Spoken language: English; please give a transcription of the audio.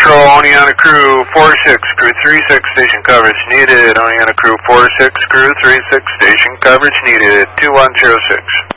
Patrol, Oneonta Crew 46, Crew 36, station coverage needed. Oneonta Crew 46, Crew 36, station coverage needed. 2106.